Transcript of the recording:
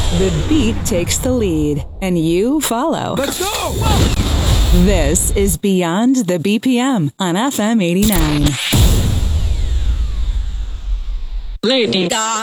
The beat takes the lead, and you follow. Let's go! This is Beyond the BPM on FM 89. Lady.